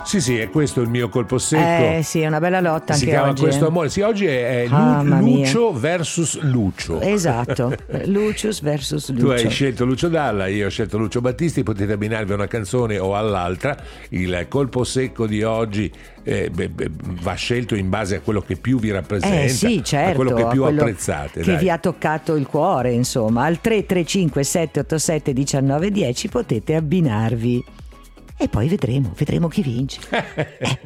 Sì, è questo il mio colpo secco. Sì, è una bella lotta si anche chiama oggi. Questo amore. Sì, oggi è Lucio versus Lucio. Esatto, Lucius versus Lucio. Tu hai scelto Lucio Dalla, io ho scelto Lucio Battisti, potete abbinarvi a una canzone o all'altra. Il colpo secco di oggi va scelto in base a quello che più vi rappresenta, sì, certo, a quello che più quello apprezzate. Che dai. vi ha toccato il cuore, insomma. Al 335 787 1910 potete abbinarvi. E poi vedremo chi vince.